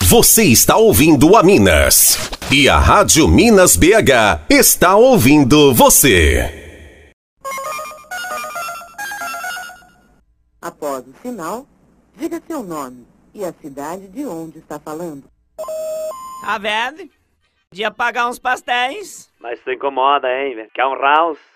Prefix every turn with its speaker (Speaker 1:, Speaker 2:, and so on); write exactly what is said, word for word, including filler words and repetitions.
Speaker 1: Você está ouvindo a Minas. E a Rádio Minas B H está ouvindo você.
Speaker 2: Após o sinal, diga seu nome e a cidade de onde está falando.
Speaker 3: Tá vendo? Podia pagar uns pastéis.
Speaker 4: Mas tu incomoda, hein, velho? Quer um Raus?